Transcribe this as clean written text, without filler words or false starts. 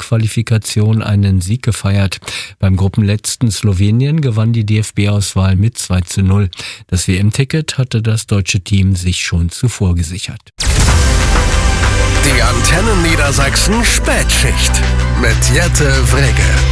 WM-Qualifikation einen Sieg gefeiert. Beim Gruppenletzten Slowenien gewann die DFB-Auswahl mit 2:0. Das WM-Ticket hatte das deutsche Team sich schon zuvor gesichert. Die Antennen Niedersachsen Spätschicht mit Jette Wrege.